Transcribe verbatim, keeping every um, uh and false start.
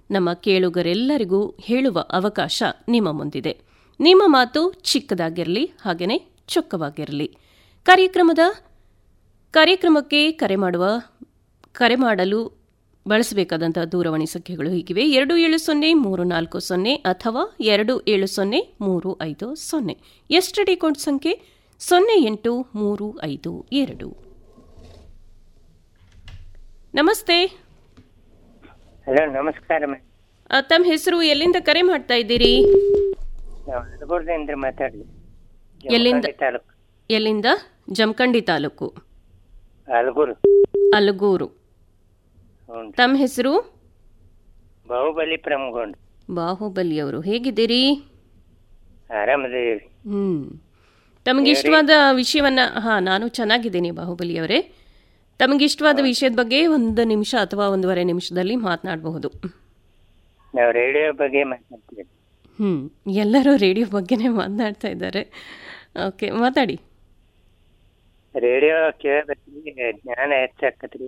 ನಮ್ಮ ಕೇಳುಗರೆಲ್ಲರಿಗೂ ಹೇಳುವ ಅವಕಾಶ ನಿಮ್ಮ ಮುಂದಿದೆ. ನಿಮ್ಮ ಮಾತು ಚಿಕ್ಕದಾಗಿರಲಿ, ಹಾಗೆಯೇ ಚೊಕ್ಕವಾಗಿರಲಿ. ಕಾರ್ಯಕ್ರಮದ ಕಾರ್ಯಕ್ರಮಕ್ಕೆ ಕರೆ ಮಾಡುವ ಕರೆ ಮಾಡಲು ಬಳಸಬೇಕಾದಂತಹ ದೂರವಾಣಿ ಸಂಖ್ಯೆಗಳು ಹೀಗಿವೆ: ಎರಡು ಏಳು ಸೊನ್ನೆ ಮೂರು ನಾಲ್ಕು ಸೊನ್ನೆ ಅಥವಾ ಎರಡು ಏಳು ಸೊನ್ನೆ ಮೂರು ಐದು ಸೊನ್ನೆ. ಎಸ್ಟಿಡಿ ಕೋಡ್ ಸಂಖ್ಯೆ ಸೊನ್ನೆ ಎಂಟು ಮೂರು ಐದು ಎರಡು. ನಮಸ್ತೆ. ಹಲೋ, ನಮಸ್ಕಾರ. ತಮ್ಮ ಹೆಸರು, ಎಲ್ಲಿಂದ ಕರೆ ಮಾಡ್ತಾ ಇದ್ದೀರಿ? ಅಲಗೂರದಿಂದ ಮಾತಾಡಿ. ಎಲ್ಲಿಂದ? ಎಲ್ಲಿಂದ? ಜಮಖಂಡಿ ತಾಲೂಕು, ಅಲಗೂರು. ಅಲಗೂರು. ತಮ್ಮ ಹೆಸರು? ಬಾಹುಬಲಿ ಪ್ರಮಗೊಂಡು. ಬಾಹುಬಲಿಯವರು. ಹೇಗಿದ್ದೀರಿ? ಆರಾಮದೇವಿ. ಹ್ಮ್ ತಮಗಿಷ್ಟವಾದ ವಿಷಯವನ್ನ ಹಾ ನಾನು ಚೆನ್ನಾಗಿದ್ದೀನಿ ಬಾಹುಬಲಿಯವರೇ. ತಮಗಿಷ್ಟವಾದ ವಿಷಯದ ಬಗ್ಗೆ ಒಂದು ನಿಮಿಷ ಅಥವಾ ಒಂದೂವರೆ ನಿಮಿಷದಲ್ಲಿ ಮಾತನಾಡಬಹುದು. ನಾವು ರೇಡಿಯೋ ಬಗ್ಗೆ ಮಾತನಾಡ್ತೀವಿ. ಹ್ಮ್ ಎಲ್ಲರೂ ರೇಡಿಯೋ ಬಗ್ಗೆನೇ ಮಾತನಾಡ್ತಾ ಇದ್ದಾರೆ. ಓಕೆ, ಮಾತಾಡಿ. ರೇಡಿಯೋ ಕೇಳಬೇಕ್ರಿ, ಜ್ಞಾನ ಹೆಚ್ಚಾಕತ್ರಿ.